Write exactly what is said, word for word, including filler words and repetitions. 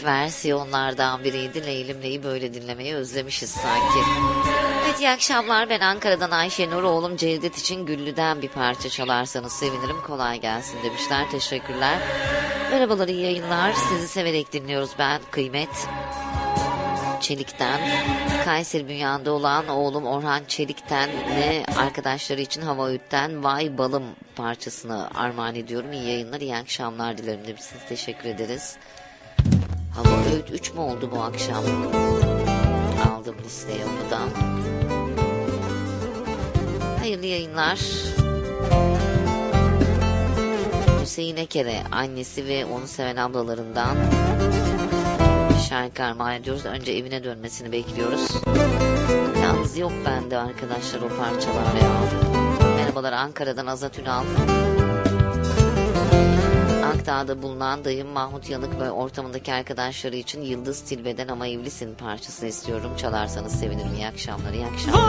ilk versiyonlardan biriydi. Leylimle'yi böyle dinlemeyi özlemişiz sanki. Evet, iyi akşamlar. Ben Ankara'dan Ayşenur. Oğlum Cevdet için Güllü'den bir parça çalarsanız sevinirim. Kolay gelsin demişler. Teşekkürler. Merhabalar, iyi yayınlar. Sizi severek dinliyoruz. Ben Kıymet Çelik'ten, Kayseri Bünyan'da olan oğlum Orhan Çelik'ten ve arkadaşları için Hava Öğüt'ten Vay Balım parçasını armağan ediyorum. İyi yayınlar, iyi akşamlar dilerim demişsiniz. Teşekkür ederiz. Hava Öğüt üç mü oldu bu akşam? Aldım listeye onu da. Hayırlı yayınlar. Hüseyin Eker'e, annesi ve onu seven ablalarından şarkı armağan ediyoruz. Önce evine dönmesini bekliyoruz. Yalnız yok bende arkadaşlar o parçalar ya. Merhabalar, Ankara'dan Azat Ünal. Akdağ'da bulunan dayım Mahmut Yanık ve ortamındaki arkadaşları için Yıldız Tilbe'den Ama Evlisin parçasını istiyorum. Çalarsanız sevinirim. İyi akşamlar, iyi akşamlar.